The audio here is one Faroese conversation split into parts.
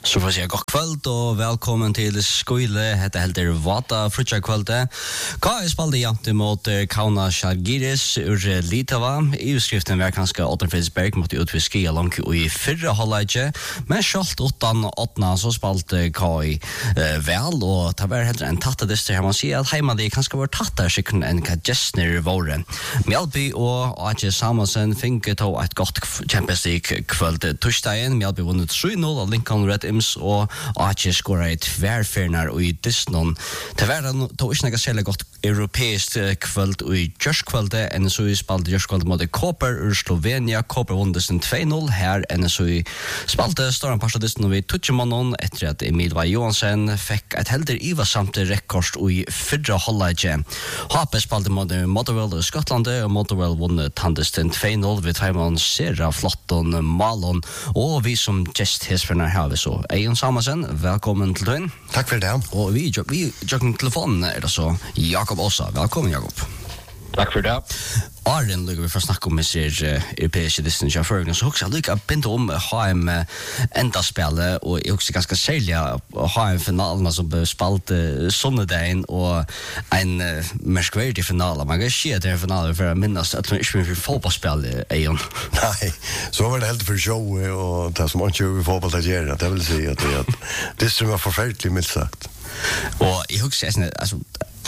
Så får jag säga god kväll och välkommen till Skoile. Hette helter Vata frutja kvällte. Kai spalde jant mot Kauna Žalgiris ur Litava. EU-skriften var kanske Otten Frisberg mot utviskia långt i förra halvlek. Men skalt utan åttna så spalte Kai väl och det var heller en tattadist här man ser att hemma det kanske var tattar skicken en Gestner våren. Mjälby och Aje Samuelsen fick ta ett gott Champions League kväll torsdagen. Mjälby vunnit 3-0 av Lincoln Red och Aje skorade ett tvärfärnar i Disney. Det var då inte något särskilt gott europeiskt kväll i Jörskvälde. NSU spalte Jörskvälde mot Koper ur Slovenia. Koper vann Disney 2-0. Här NSU spalte stora parsta Disney vid Tutsjemanon efter att Emil Johansen fick ett helder ivasamt rekord i förra halvlek. HP spalte mot Motherwell i Skottland och Motherwell vann Tandisten 2-0 vid Taimon Serra Flotton Malon och vi som gästhäsperna här vi så Eion Samuelsen, välkommen till dig. Tack för det. Och vi jogging telefonen är det så Jakob Åsa. Välkommen Jakob. Tack för det. Arden lukkar vi for å snakke om ser europeiske distanser føringen, så også jeg lukkar begynt om HM enda-spillet, og jeg også ganske særlig HM-finalene som ble spalt sonnedagen, og en merskverdig finale. Man kan ikke det finale for å minnes at man ikke vil fotballspille, Eion. Nej, så var det helt för show och det som man inte vill fotboll att göra. Det vill säga att det som var förfärligt milt sagt. Og jeg husker altså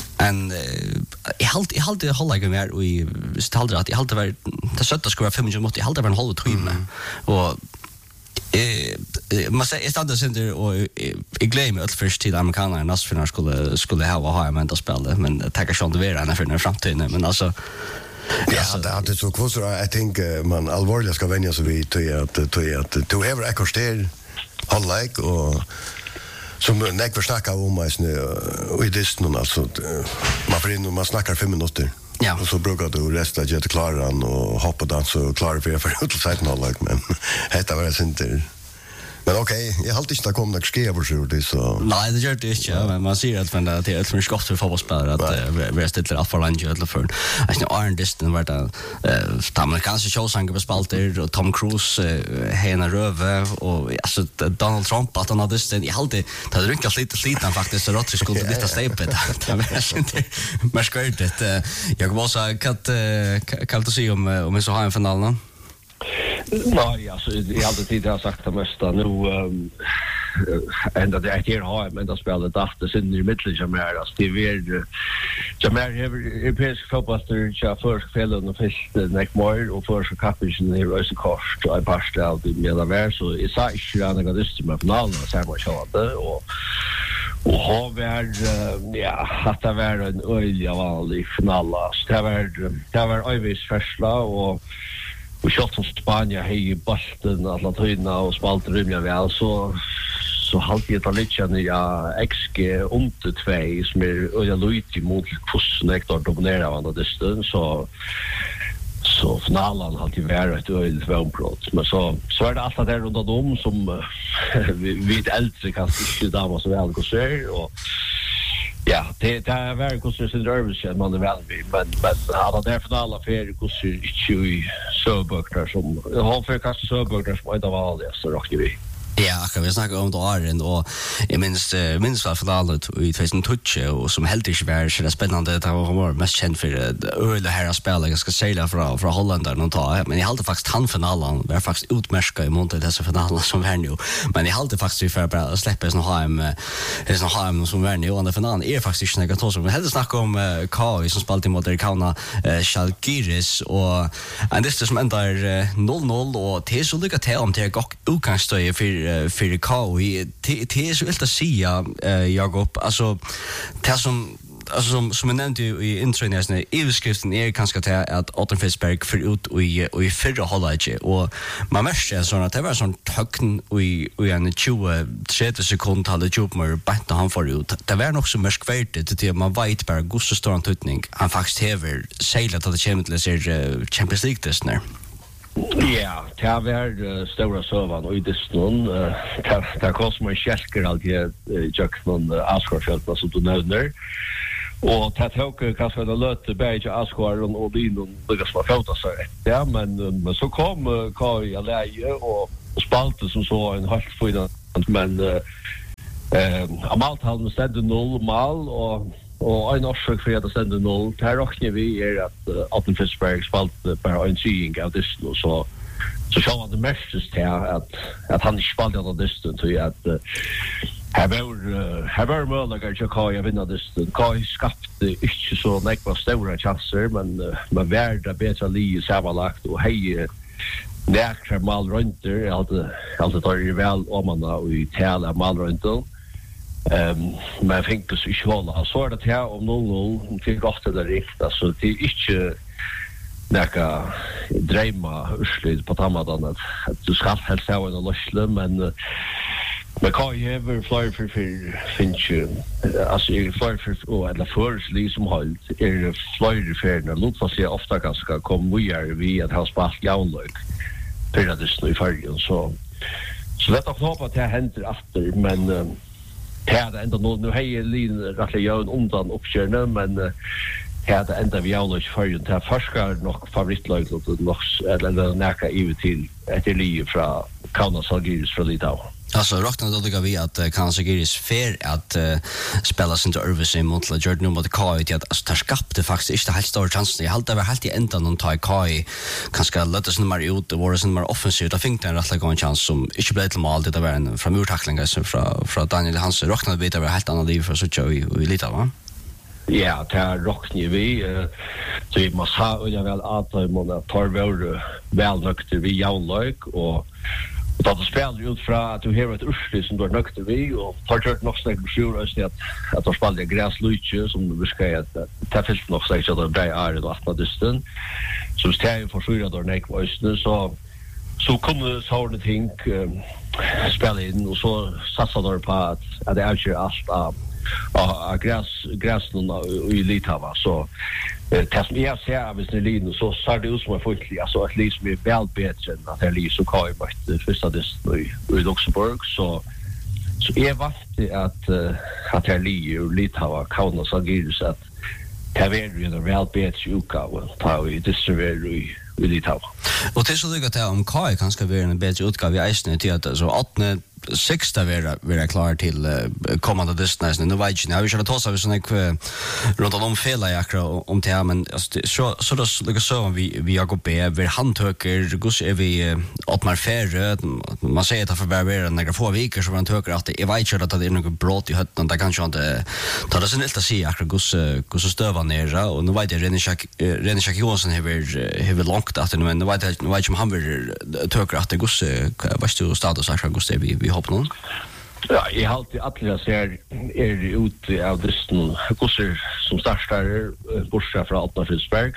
jeg halte halvdagen var og jeg halte at jeg halte var det søtta skulle være 25 minutter, jeg halte var en halv time og man säger jag stannade sen och jag glömmer att först till amerikanerna nästfinnar skulle ha en spel men det tackar sjön det vara för den framtiden men alltså ja det så kvar så jag tänker man allvarligt ska vänja sig vid att to ever ekostel halvlek och som när vi snackar om oss nu i Disney alltså man får in och man snackar 5 minuter. Ja. Och så brukar du resta get klaran och hoppa dans så klarar för utsiden halvlek men det var inte. Men okej, jag har alltid kom några skriver så det så. Nej, det gör det inte, men man ser att det är ett för skott för fotbollsspelare att vi ställer allt för långt eller för. Alltså Iron Distant var det amerikanska showsanger på spalter och Tom Cruise hena röve och alltså Donald Trump att han hade Distant i alltid det hade rynkat lite sliten faktiskt så rått skulle lite stepet. Det var inte mer skördigt. Jag var så kan du se om så har en finalen. Nej, alltså jag hade tidigare sagt det mesta nu ända det är här har men det spelet efter sin i mitten som är alltså det är som är europeisk fotbollsspelare jag för spelen och först next more och för så kapten i Rosa Kost och pasta av det med så i sig jag när det är finalen så här var det och har varit att det var en öliga vanlig final så det var övis första och shot från Spanien hej Boston Atlantina och spalt rymliga väl så halt jag lite XG under 2 som är jag lite mot kursnektor dominerar andra distans så finalen har ju varit ett öligt vänbrott men så är det allt där runt om som vi äldre kanske inte damer så väl går så och ja, det är väldigt konstigt nervös man är väl men alla där för alla för konstigt i söbökter som har för kast söbökter som inte var det så rockar vi. Ja, kan vi snacka om Arden och jag minns var finalen i 2012 och som helt inte var så spännande det var mest känd för öle här spel jag ska säga från Holland och ta men jag hade faktiskt handfinalen var faktiskt utmärkt i mot dessa finaler som var nu men jag hade faktiskt för bara släppa sån HM som var nu och den finalen är faktiskt inte något som vi hade snacka om Kai som spelade mot Kauna Žalgiris och det som ändar 0-0 och det är så lyckat till om det är utgångsstöj för KI det är så vilt att säga Jakob alltså det som jag nämnde i introen EU-skriften är ganska till att Otten Frisberg för ut i förra halvlek och man märker sån att det var sån tökn i en 20-30 sekund hade Jupmer bänt han för ut det var nog så märkvärdigt det man vet bara hur stor antydning han faktiskt häver seglat att det kommer till att Champions League Disney. Ja, det har varit stora sövan och i Disney det kostar kälker alltid Jackson Asgårdsfälten som du nämner och det tog kanske det lötte bäge Asgården och Linon lyckas man fota sig ja men så kom Kai läge och spalte som så en halvt fin, men Amaltalen stendte 0 mål, og en årsøk for at det stendte 0. Her råkner vi at Atten Fitzberg spalte bare en sying av dysten, og så sjå han det mestes til at han ikke spalte av dysten, til at her var muligere til Kai å vinne dysten. Kai skapte ikke så nekva store chanser, men var det bedre li sammenlagt, og hei nekra malrønter. Jeg hadde tar i vel ommanna og i tale av malrønter. Men jeg fikk ikke holde. Så det til om 0-0, til godt det rikt. Altså, det ikke nekka dreima urslut på tammadan at du skal helst ha en løsle, men Kai hever flere for finnes altså flere for eller føreslig som holdt flere feriene Lutfas jeg ofte ganske kom vi at ha spalt jaunløk periodisten i fargen så det er håp at det hender etter men det er enda nå har jeg rettelig jaun undan oppkjørende men det er enda vi jaunløk i fargen det er forskar nok favorittløk eller nækka ive til etter livet fra Kaunas Algiris fra Litau. Alltså rocknar då tycker vi att Kaunas Algiris fair att spela sin till Örvese mot Jordan nu mot Kai till att ta skapte faktiskt inte helt stor chans. Jag hade helt i ändan någon ta Kai kanske lätta sig mer ut och vara sin mer offensivt. Jag tänkte en rätt god chans som inte blev till mål det var en framurtackling från Daniel Hansen rocknar vi det var helt annan liv för så tjoj vi lite va. Ja, det är rocknar vi så vi måste ha och jag väl att man tar väl nökter vi jaunlök och då det spelar ut från att du har ett urslut som du har nökter vi och har kört nog snägt besjur att de spelar gräsluche som du ska att det finns nog snägt att det är det att dysten så stäger för sjura då nek voice så kunde så det ting spela in och så satsar de på att det är ju allt gräsen i Litava så det som jag ser av sin linje så ser det ut som en folklig alltså ett liv som är väl bättre än att det liv så kan ju varit första dysten i Luxemburg så är vant att det liv i Litava Kaunas Algiris att det är en väl bättre utgave ta i distribuer i Litava. Och det så lyckat om Kai kanske blir en bättre utgave i Eisne till att så 6 vara klar till kommande distans. Nu vet jag inte. Jag vill ta oss såna runt om fela jakra om det men så då lukar så vi Jakob B vi handtöker gus är vi öppnar färre man säger att för bara några få veckor så man töker att jag vet inte att det är något brott i hötten där kanske inte ta det sen helt att se jakra gus stöva ner och nu vet jag Renishak Johansson har långt att men nu vet jag om han vill töker att det gus vad står status jakra gus det vi hopp någon. Ja, jag har alltid att jag ser ut av dysten gosser som startar bortsett från Atten Fitzberg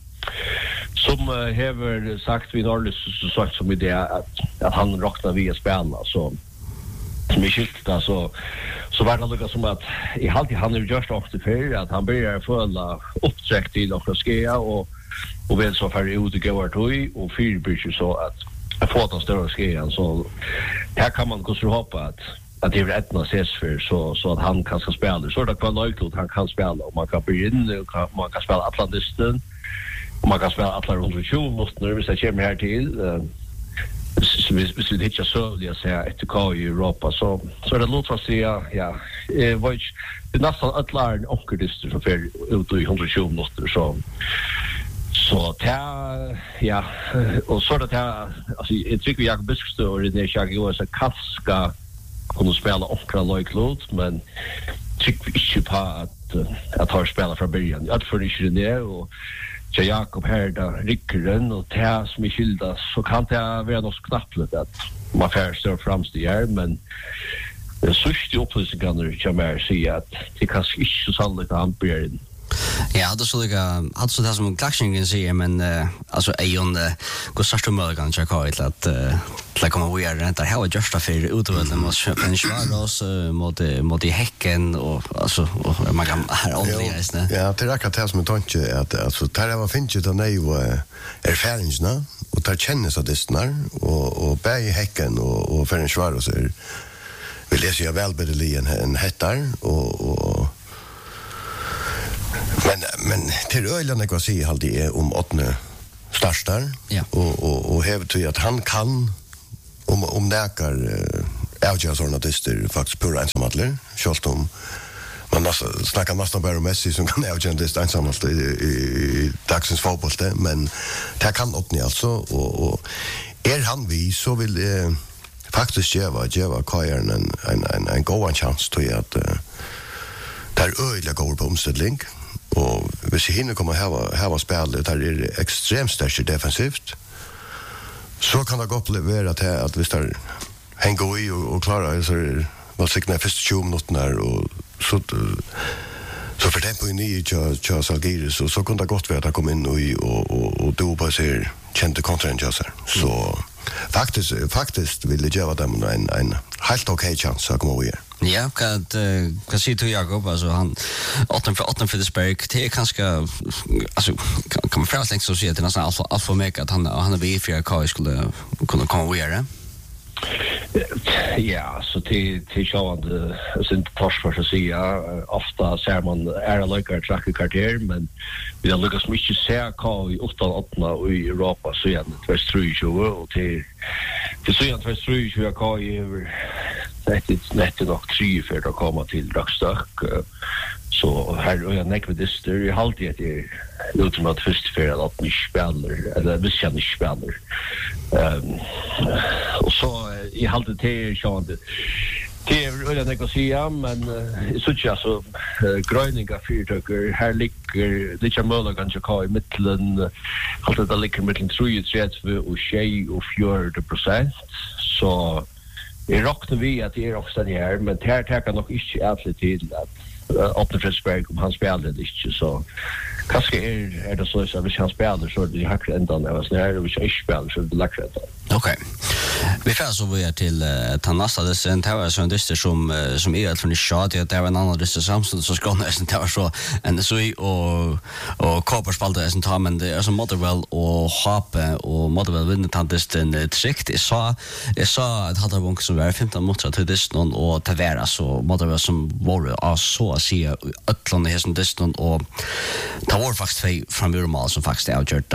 som har sagt vid Norrlös så sagt som idé att han rocknar via spela så som är skilta så var det något som att i alltid han är just ofta för att han börjar följa uppträck till och skea och väl så för ut och gå till och fyrbryter så att få den större skean så här kan man kanske hoppa att det är rättna ses för så att han kan spela så det kan löjligt han kan spela och man kan bli in och man kan spela Atlantisten och man kan spela Atlanten måste när vi ska komma här till så vi hittar så det säga ett Kai i Europa så är det låt oss säga ja vad det nästan Atlanten och Krister som för ut i 120 minuter så ja och så det här alltså jag tycker jag bäst och det är jag ju så kaska kunna spela okra lojklot men tycker inte på att ha spela från början att för det ner och så Jakob här där Rickren och det som är skilda så kan det vara något knappligt att man får stå framst i här men det sista upplysningarna kan man säga att det kanske inte så sannolikt att han blir Ja, det så alltså det som klaxingen säger men alltså går starta möjligen jag kan inte att komma vi är inte här och just för utöver måste finna oss mot i häcken och alltså och man kan här ordentligt nästan. Ja, det räcker till som tanke att alltså där var finns ju den är erfarenheterna och där känns att det snär och bä i häcken och för en svär så vill jag säga väl bedeligen en hettar och men till öjlan jag säger alltid om åtne startar ja. och hävdar att han kan om näkar avgör sådana dyster faktiskt pura ensamadler, självt om man snackar nästan bara om Messi som kan avgöra det ensamt i dagsens fotboll, men det kan öppna alltså och han vi så vill faktiskt ge Kajan en god chans till att där öliga går på omställning och hvis hinner komma här spelet där är extremt starkt defensivt så kan det gå uppleva att vi står hänga i och klara så vad signar första 20 minuter och så för tempo in i Charles Algiris och så kunde det gott vara att komma in och då på sig kände kontrainjasser så faktiskt ville jag dem en helt okej chans att komma igen. Ja, kan se till Jakob alltså han 8 för Fitzberg det är kanske alltså kan man främst tänka så se att nästan alfa mega att han är vid för att skulle kunna komma igen. Ja, så till självande sin torsför så säga ofta ser man lika trackkarriär men vi har lyckats mycket se kvar i 8-8 i Europa så igen det var 3 och till så igen 3 jag kvar i det nog 3 för att komma till Rockstock så här jag näck med det är alltid att det ultimat först för att ni spelar eller vi känner spelar och så i halvt till sjönde det är väl det jag säga men så tjocka så gröninga fyrtöcker här ligger det är möjligt kanske kvar i mitten halt det ligger mitten 3 och 4% så är rockar vi att det är också det här men det här tar nog inte alltid till att Otten Fredberg om han spelade det inte så kanske är det så att vi kan spela så det hackar ändan av oss när vi ska spela så det lackar ändan. Okej. Vi får så vi är till Tanassa det sen det var så en dyster som är från shot det var en annan dyster samtidigt så ska nästan det var så en så och Copper spelade sen tar men det är som Motherwell och Hape och Motherwell vinner tanten trick jag sa att hade bonk som var 15 mot till dysten och Tavera så Motherwell som var så att se öllon i hessen dysten och det var faktiskt två framurmål som faktiskt avgjort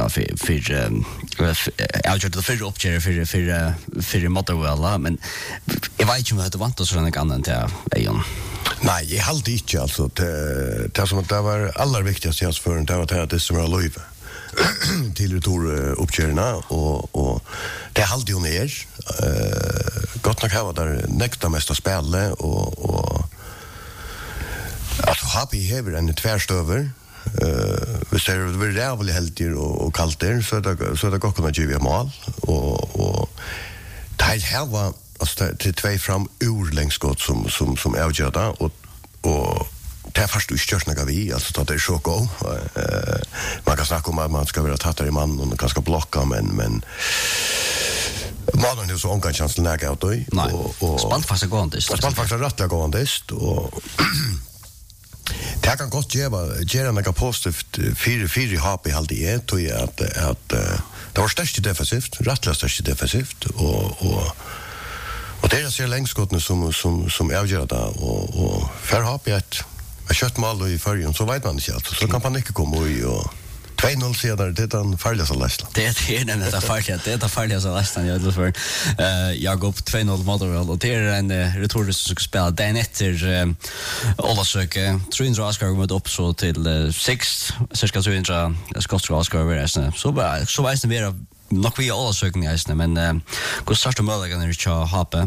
för uppgör för Motherwell men jag vet inte om det vant oss något annat till Ejon. Nej, jag hade inte alltså det som att det var allra viktigaste jag för det var att det som var löv till returuppgörarna och det hade ju ner gott nog här var där nästa mesta spelare och alltså happy hever en tvärstöver vi ser det blir jävligt heltigt och kallt där så det går kunna ge mål och det här var alltså till två fram urlängsskott som avgjorde och det är först utkörs när vi alltså att det är så gå man kan snacka om att man ska vara tattare i man och kanske blocka men mannen är så onkan chans till näga ut och spalt fast gåendist rätt gåendist och det kan gott göra något positivt 4 HP hade jag tror jag att det var starkt defensivt rättligt starkt defensivt och det är så längskotten som avgör det och för HP ett kött mål i förrjun så vet man inte allt så kan man inte komma i och 2-0 sedan det är den farligaste lästan. Det är den det farligaste lästan jag vill för. Jag går på 2-0 Motherwell och det är en returist som ska spela den efter Olasöke. 300 Oscar går upp så till 6 cirka 300 skotska Oscar över så vet ni mer nog vi Olasöke men går starta möjligen när det Hape.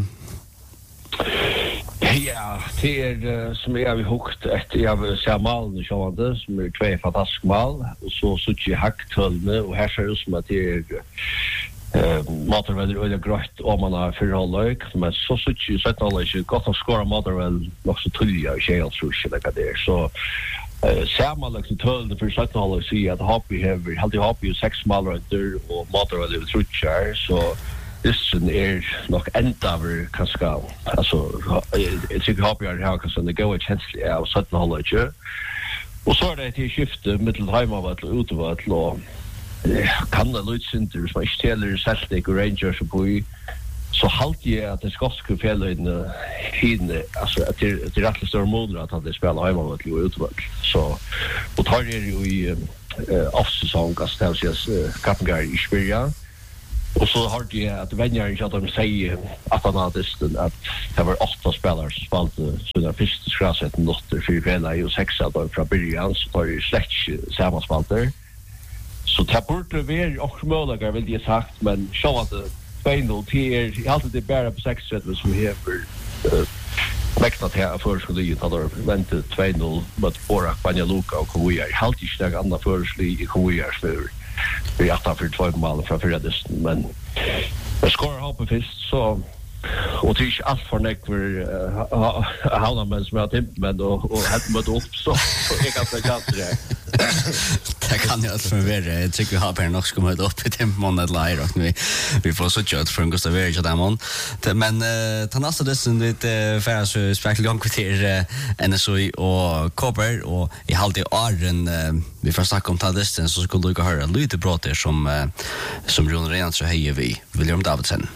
Ja, det är som jag har hukt efter jag vill se malen sjående som är 2 fantastiska mål och så sutt jag hacktölne och här ser det som att det är Motherwell är grött om man har förhållag men så sutt ju sett alla inte gott att skora Motherwell nog så tydliga och tjejl tror jag det är så samma liksom tölne för sett alla se att Happy har ju 6 mål under och Motherwell är trutchar så Dysten nog enda över kanske alltså jag tycker Happy har kanske det går känsligt av 17 hållet och så är det till skifte mittel hemma till utåt och kan det Lucinter som ställer Celtic och Rangers på så halt jag att det ska fälla in hinne alltså att det rätt stor mål att det spelar hemma till utåt så och tar det ju i off-säsong att ställas Kappengar i Sverige Och så har det att vänner inte att de säger att han hade att det var 8 spelare som spelade sådär första skrattet noter för hela ju 6 av från början så tar ju släkt samma spelare. Så det borde vara också möjligt vill jag sagt men så att 2-0 till är alltid det bara på 6 sätt som vi har mäktat här för skulle ju ta då vänta 2-0 mot Borak Banjaluka och Kowiar. Halt inte några andra försli i Kowiar för vi har för 2 mål från förräddes men jag skorar hopp först så och det är allt för näck för halva men som jag tänkte men och hade mött upp så jag kan säga att det kan jag alltså förvärra. Jag tycker vi har per nog ska möta upp i tempen ett live och vi får så tjut från Gustav Erik där man. Men ta nästa dessen lite för så spektakulär kvarter NSOI och Copper och i halvtid åren vi får snacka om ta dessen så skulle du höra lite bra där som Jon Renan så hejer vi William Davidsen.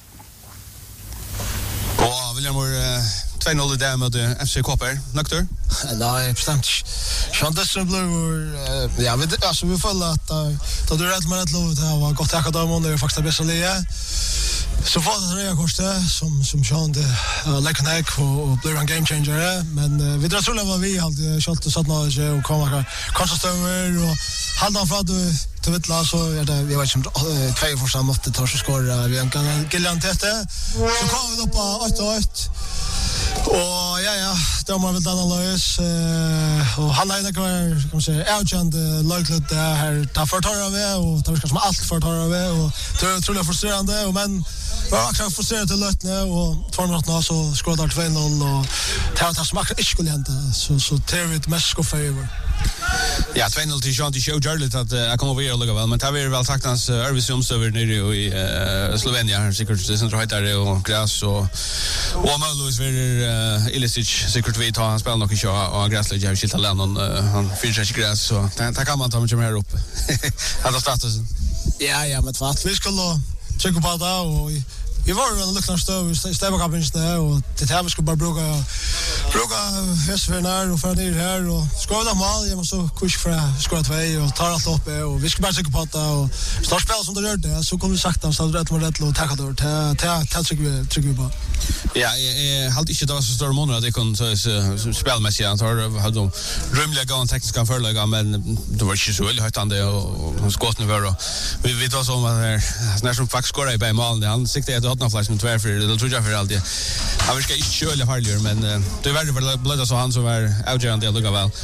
Och William 2-0 där med FC Copper. Nökter? Nej, bestämt. Chansen blev ja, vi får att då du rätt med ett lov det var gott att ha dem och faktiskt bästa läge. Så får det rekordet som Sean Leckneck och blir en game changer men vi drar tror vad vi hade skott satt några och komma kanske och hålla fram till vittla så är det vi vet inte 2 för samma måste ta så skora vi kan Gillian testa så kommer vi upp på 8-8 och ja då man vill analys och han är kan man säga outjand lugligt där här ta förtar vi och ta ska som allt förtar vi och tror jag frustrerande och men var också frustrerad till Lötne och 2 minuter så skådar 2-0 och tar smakar inte skulle hända så tar vi ett mest skoffer. Ja, 2-0 till Jean till show Jarlet att jag kommer över och lugga väl men tar vi väl sagt hans Örvisums över nere i Slovenien säkert det som där och gräs och Malus vill Ilicic säkert vi tar han spelar nog inte och gräsläge har skilt Lennon han finns inte gräs så där kan man ta med här upp. Hade statusen. Ja, men vad vi skulle checka på det och vi var väl luktar stöv stävakapens där och det här vi ska bara bruka hästfärnar och för ner här och skåla mål jag måste kurs för skåra 2 och ta allt upp och vi ska bara checka på det och start spel som det gör det så kommer vi sakta så rätt med rätt och tacka då ta trycker vi på. Ja, halt inte då så stor månader att det kan så spelmässigt jag har hade de rymliga gång tekniska förlägga men det var inte så väl höjtande och skott nu var vi tar som när som faktiskt skåra i mål han siktar att hotna flash med 2 för det tror jag för alltid. Han ska inte köra farligare men det var väl blöda så han som var outjand det lugga väl.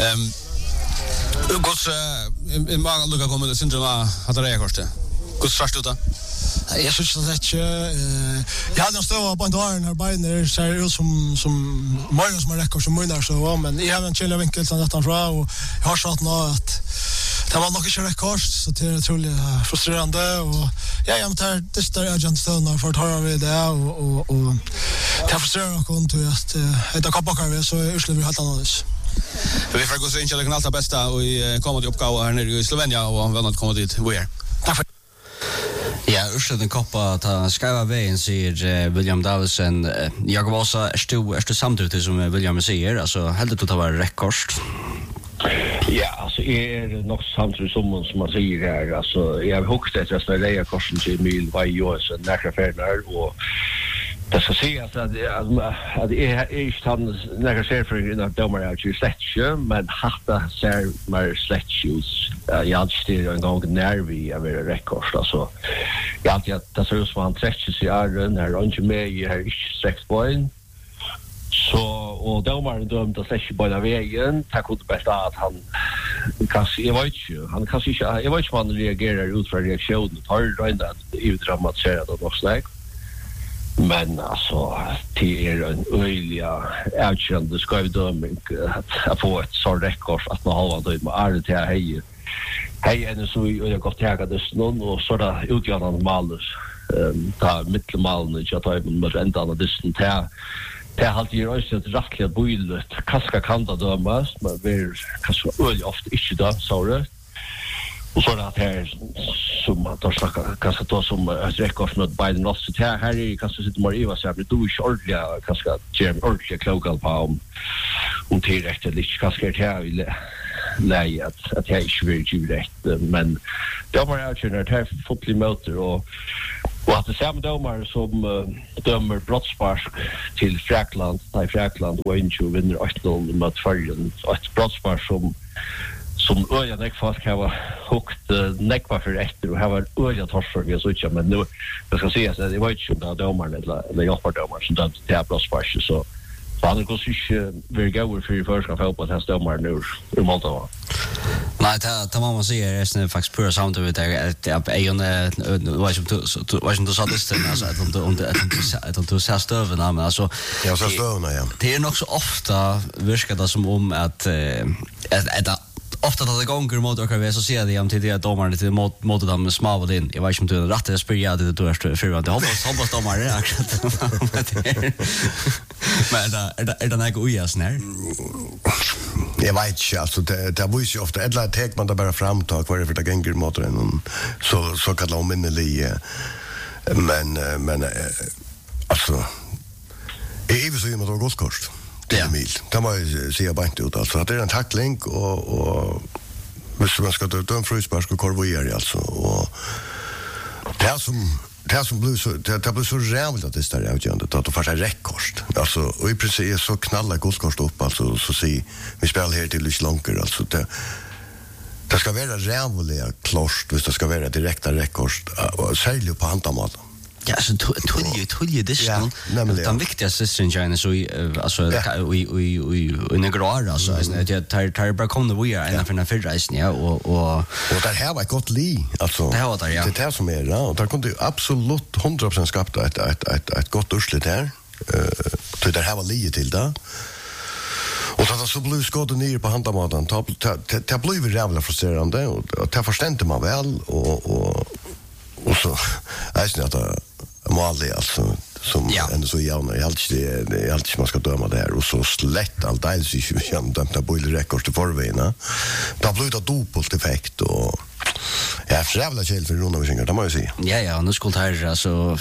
Gus många lugga kommer det syndroma hade det korsat. Gus först då. Jag syns att jag hade en stor på en dag när Biden ser ut som Magnus som rekord som vinner så men jag har en chilla vinkel så att han och jag har sagt att det var nog inte rekord så det är otroligt frustrerande och ja men det är agent stönar för att höra vi det och det frustrerar och kon till att det kapar vi så urslar vi helt annars. Vi får gå så in till allt bästa och komma till uppgåva här nere i Slovenien och väl att komma dit vi är. Tack för Ja, ursäkta koppa ta skriva vägen säger William Davidsen. Jag var så är du samtidigt som William säger alltså helt att ta var rekord. Ja, alltså är nog samtidigt som man säger här alltså jag har hukt det att det är korsen till mil varje år så nära färnar och det ska sägas att det är inte han nära ser för en domare att ju släcka men hatta ser mer släckjus jag styr en gång när vi är rekord alltså jag alltid att det ser ut som han 30 år när inte med i här 6 poäng så och domaren dömde att släcka på den vägen tack ut bästa att han kanske jag vet inte om han reagerar ut för reaktionen tar rända utdramatiserat och också men alltså det är en öjliga outjande skövdömning att få ett så rekord att man har det med är det här hej är det så jag gått tagit någon och så där utgörande malus ta mittelmalen jag tar med ändan det här det har alltid gjort ett rättligt boilet kaska kanta dömas men vi kanske öl ofta inte då så det och så att här som att då snacka kanske då som rekord med Biden också här är kanske sitter mer i vad så här du är ordliga kanske gem ordliga local på om tillräckligt lite kanske här vill läge att jag inte vill ju rätt men domar är ju när fotboll motor och att det samma domar som dömer brottspark till Fräkland och inte vinner 8-0 mot Färjön ett brottspark som öja nekfast kan vara hukt nekva för efter och här var öja torsför vi så men nu jag ska säga så det var inte så domaren eller jobbardomaren som dömde till brottspark så han går sig very good för första fotboll att domar nu i Moldova. Nej, det man säger är faktiskt pura sound av det att vad som du sa det alltså att du ser stöven men alltså jag ser stöven ja. Det är nog så ofta virkar det som om att ofta att det gånger mot och så ser det om till det domaren lite mot dem smavel in. Jag vet inte om du rätt att spela det du är för det hoppas domaren akkurat. Men är det något ojas när? Jag vet inte, alltså det var ju ofta ett lätt tek man där bara framtag vad det för det gånger mot den så kallar de minnelig men alltså är så ju med något kost. Emil. Det var ju se bara inte ut alltså att det är en tackling och hvis man ska ta en frispark och korvera alltså och det som blir så det blir så rävligt att det står avgörande att det får sig räckkost alltså och i princip är så knalla golfkost upp alltså så se vi spelar här till Långker alltså det ska vara rävligt klart hvis det ska vara direkta räckkost och sälja på hantamat. Ja, så tulje det är den viktigaste stringen så alltså i negrar alltså det tar bara kommer vi är en för den förreisen ja och det här var gott li alltså det var där ja det här som är och där kunde absolut 100% skapa ett gott urslut här så det här var li till det. Och det så blev skottet ner på handamaten det blev jävla frustrerande och det förstände man väl och så är det målet alltså som ändå så gärna jag alltid man ska döma det här och så slätt allt det sig som dömta bollrekord till förväna. Det blir det dubbelt effekt och jag jävla chill för runda visingar det måste jag säga. Ja nu skulle här alltså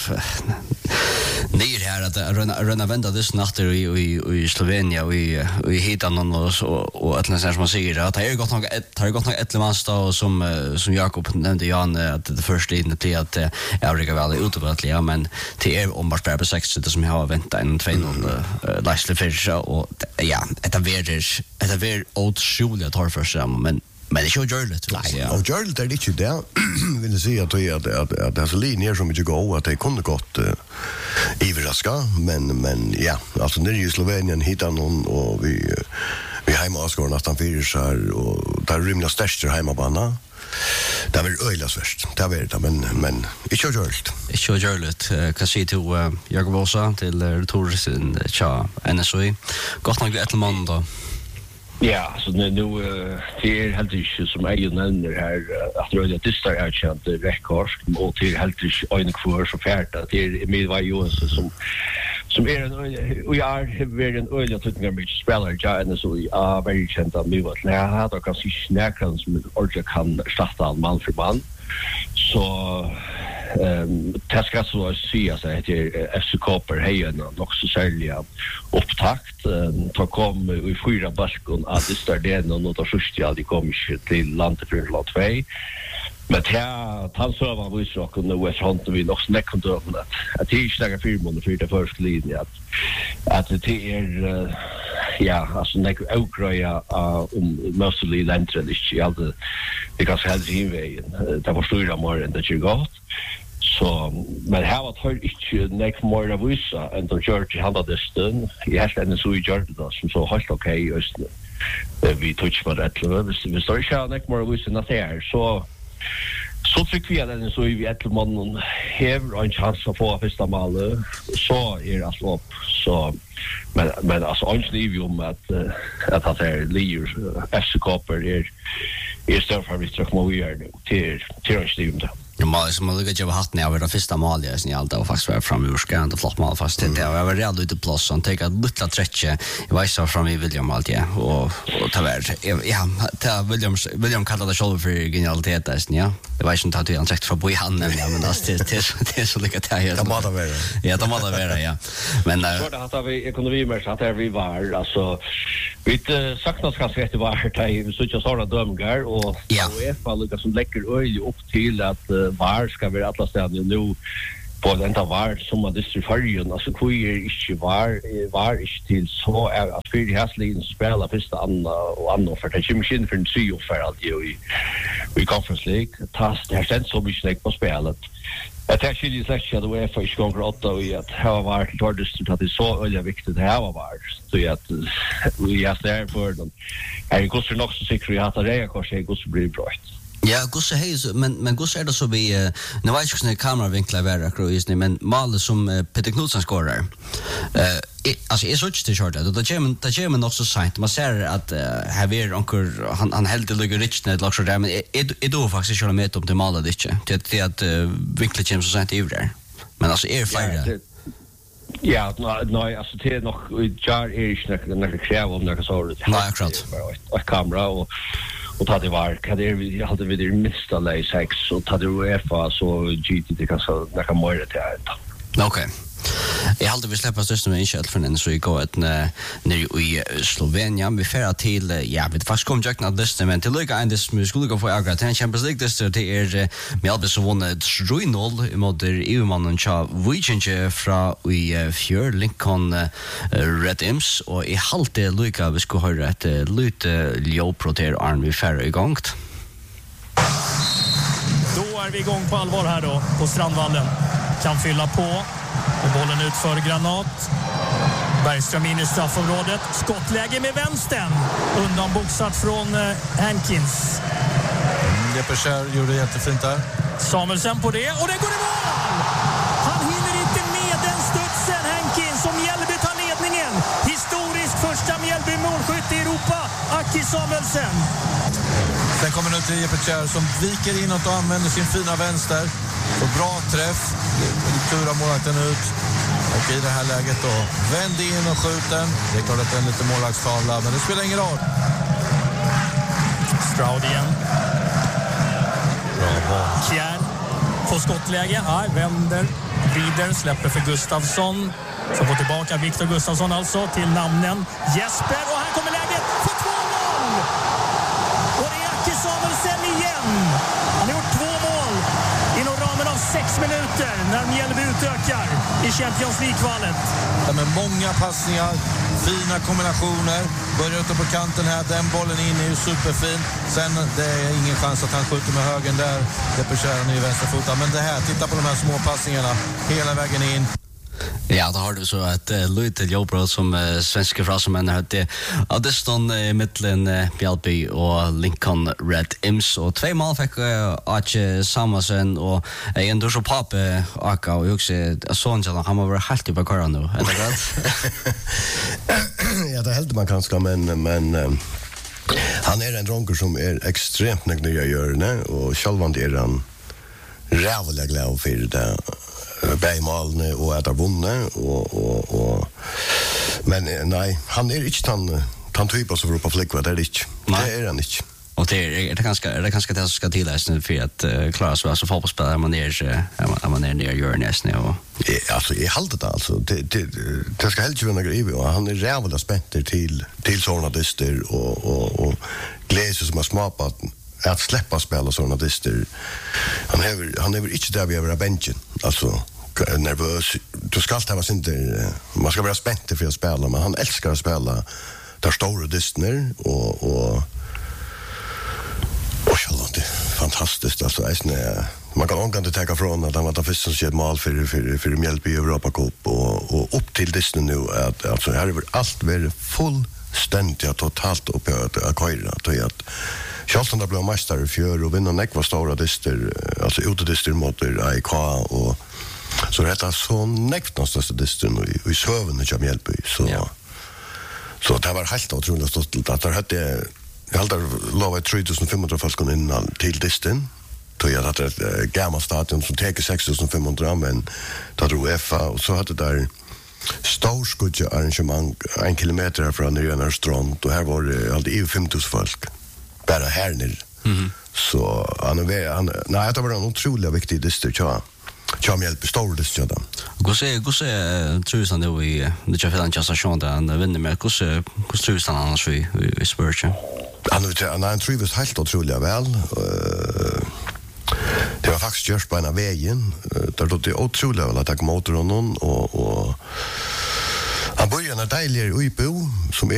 ner här att röna vända det snart i Slovenien och i hitan och att nästan som man säger att det har gått något ett lemanstad som Jakob nämnde Jan att det första in till att Eureka väl utåtliga men till är om bara på 60 som jag har väntat en 2-0 Leicester för och ja det är otroligt tar för sig men det är ju görligt. Nej, och görligt är det inte det. Vill du säga att det är så linjer som inte går att det kunde gått överraska men ja, alltså när i Slovenien hittar någon och vi hemma avskår nästan 4 så här och där rymliga största hemmabana. Det var öjlas först. Det var det men inte görligt. Inte görligt. Kan se till Jakob Åsa till Torsen NSOI. Gott nog ett måndag. Ja, så nu det är helt inte som jag nämner här att det är är känt rekord och till helt inte en kvar så färt att det är Emil Johansson som är en och jag har en öliga tutningar med spelare ja så är väldigt känt av mig vad jag hade kanske snäckan som orka kan starta man för man så det ska så säga så att FC Koper hejen också sälja upptakt tar kom i 4 baskon att det står det och då först ja det kommer till landet för lot 2 men han så var vi så kunde nu är sånt vi nog snäcka då att det är snäcka 4 månader för det första linje att det är ja alltså näck okroja mostly läntrelish jag hade det kan säga invägen det var stora mer än det ju gott så men här var det inte näck mer av vissa än då George handlade stund jag hade en så i George då som så helt okej just vi touch på det vi står ju näck mer av vissa när det är så tycker vi att den så i ett man har en chans att få första målet så är det så så men alltså ansniv om att det är Lear FC Koper är större för vi tror vi är till ansniv Ja, man som har lyckats hatt när jag var det första målet i allt och faktiskt var framme ur skärande flott mål fast det jag var redan ute plats så tänker att lilla träcke jag vet så framme i William allt ja och ta värd ja ta William kallar det själv för genialitet där ja det var inte att han sagt för på i handen men det är så lyckat här det måste vara ja det måste vara ja men så det att vi ekonomi med så att vi var alltså Vi saknas kanske efter vart vi söker sådana dömgar och UEFA lyckas som lägger öj upp till att VAR ska vara alla ställen nu på den där VAR som man distribuerar alltså inte VAR inte till så att för häsligen spela första andra för det kommer in för en sy och för allt i Conference League tast det sen så mycket på spelet. Jag tänker ju släcka att UEFA inte går åt och att ha varit tordist att det så öliga viktigt det här var så att vi är där för dem. Jag går så nog så säkert att det kanske går så blir bra. Ja, Gusse hej men Gusse är det så vi nu vet jag inte kameravinklar vara krois men mål som Peter Knudsen skorar. Alltså är så inte short det ger man också sent man ser att här är onkel han helt ligger rich när det där men är då faktiskt köra med upp till målet inte det att vinklar James så sent över men alltså är färre. Ja, nej alltså det är nog jar är några kräv om några så det. Nej, klart. Och kamera och hade var hade vi hade vi det minsta lay 6 och hade UEFA så GT det kan så några mer till det. Okej. Jag hade vi släppa största med inköp för den så igår att när i Slovenien vi färra till vi faktiskt kom jag att det men till lika en det skulle gå för Agra till Champions League det är Melbis som vann 3-0 mot EU-mannen Cha Vujic från i fjör Lincoln Red Imps och i halte lika vi skulle höra ett lite Leoproter arm vi färra igång. Då är vi igång på allvar här då på Strandvallen. Kan fylla på. Och bollen ut för Granat. Bergström in i straffområdet. Skottläge med vänstern. Undanboxat från Hankins. Jeppe Kjær gjorde jättefint där. Samuelsen på det. Och det går i mål! Han hinner inte med den studsen. Hankins som Mjällby tar ledningen. Historisk första Mjällby målskytt i Europa. Aki Samuelsen. Sen kommer nu till Jeppe Kjær som viker inåt och använder sin fina vänster. Och bra träff. Tur av målvakten ut. Och i det här läget då vänder in och skjuter. Det är klart att det är en lite målvaktstavla, men det spelar ingen roll. Stroud igen. Bra. Kjær får skottläge. Vänder, vrider, släpper för Gustafsson. Så får tillbaka Viktor Gustafsson alltså till namnen Jesper. Och här kommer läget för 2-0! Och det är Aki Samuelsen igen. Han har gjort 2 mål inom ramen av 6 minuter när Mjällby utökar i Champions League-kvalet. Ja, med många passningar, fina kombinationer. Börjar ute på kanten här, den bollen in är ju superfin. Sen det är ingen chans att han skjuter med högen där. Jeppe Kjær är ju vänsterfotad. Men det här, titta på de här små passningarna hela vägen in. Ja, då har du så att lite jobbbrott som svenska frasemän har det. Ja, det står mittlen Mjällby och Lincoln Red Imps och 2 mål fick Aki Samuelsen och ändå så pappa Aka och också sån så han var helt i bakgrunden nu. Är det rätt? Ja, det helt man kanske men han är en dronker som är extremt nöjd när jag gör det och självande är han rävliga glad för det. Bergmalne och att ha vunnit och men nej, han är inte han typ som Europa flickvart det är inte. Det är han inte. Och det är ganska det som ska tilläggas nu för att klara sig alltså fotbollsspelare man är ner gör nästan och alltså i haltet alltså det ska helt ju vara grejer och han är rävligt spänd till såna dyster och gläser som har smapat att släppa spela såna dyster. Han är inte där vi över bänken. Alltså nervös. Du ska alltid vara inte man ska vara spänd för att spela men han älskar att spela där stora dyster och det är fantastiskt alltså man kan ångande ta från att han var den första som skett mål för Mjällby i Europa Cup och upp till Disney nu att alltså här är allt väldigt fullständigt totalt uppe att köra till att Charlton blev mästare i fjör och vinner nekva stora dyster alltså utedyster mot AIK och så det är så nekva den största dystern i söven i Mjällby så det var helt otroligt stort att det hade jag hade lovat 3500 folk innan till Distin. Då jag hade ett gammalt stadion som täcker 6500 men då hade UEFA och så hade där storskudja arrangemang 1 kilometer från Nyrjärnar strand och här var det alltid 5000 folk bara här nere. Så han det var en otroligt viktig distrikt ja. Tjam hjälp stor det så då. Gosse trus han då i det jag vill just station där han vinner med gosse trus han annars vi Spurs. Han trivs helt otroligt väl. Det var faktiskt just på en av vägen. Där då det otroligt väl att ta motorn och han börjar en dejlig uibo som